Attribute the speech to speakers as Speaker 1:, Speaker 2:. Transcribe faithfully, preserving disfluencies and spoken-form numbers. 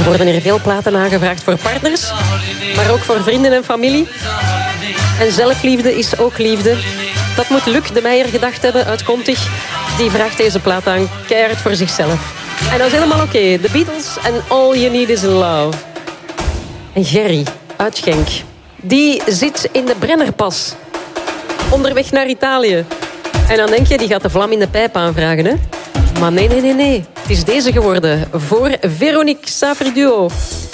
Speaker 1: worden er veel platen aangevraagd voor partners, maar ook voor vrienden en familie. En zelfliefde is ook liefde. Dat moet Luc de Meijer gedacht hebben uit Contig. Die vraagt deze plaat aan, keihard voor zichzelf. En dat is helemaal oké. Okay. The Beatles en All You Need Is Love. En Gerry uit Genk, die zit in de Brennerpas. Onderweg naar Italië. En dan denk je, die gaat de vlam in de pijp aanvragen, hè? Maar nee, nee, nee, nee. Het is deze geworden voor Veronique Safri Duo.